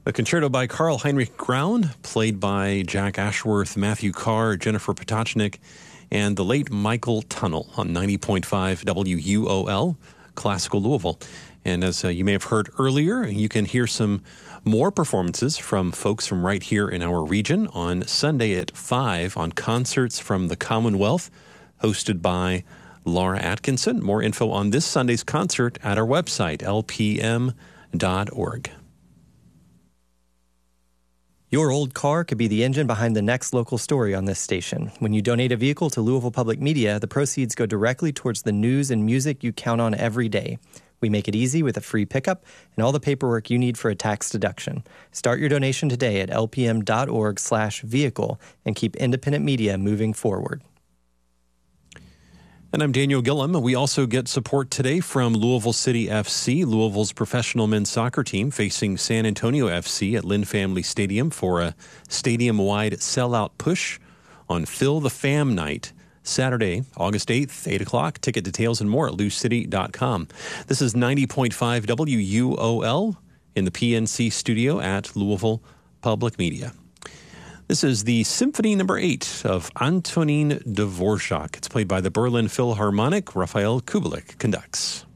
A concerto by Karl Heinrich Graun, played by Jack Ashworth, Matthew Carr, Jennifer Potocnik, and the late Michael Tunnell on 90.5 WUOL, Classical Louisville. And as you may have heard earlier, you can hear some more performances from folks from right here in our region on Sunday at 5 on Concerts from the Commonwealth, hosted by Laura Atkinson. More info on this Sunday's concert at our website, lpm.org. Your old car could be the engine behind the next local story on this station. When you donate a vehicle to Louisville Public Media, the proceeds go directly towards the news and music you count on every day. We make it easy with a free pickup and all the paperwork you need for a tax deduction. Start your donation today at lpm.org/vehicle and keep independent media moving forward. And I'm Daniel Gillum. We also get support today from Louisville City FC, Louisville's professional men's soccer team, facing San Antonio FC at Lynn Family Stadium for a stadium-wide sellout push on Fill the Fam Night, Saturday, August 8th, 8 o'clock. Ticket details and more at loucity.com. This is 90.5 WUOL in the PNC studio at Louisville Public Media. This is the Symphony No. 8 of Antonin Dvorak. It's played by the Berlin Philharmonic. Raphael Kubelik conducts.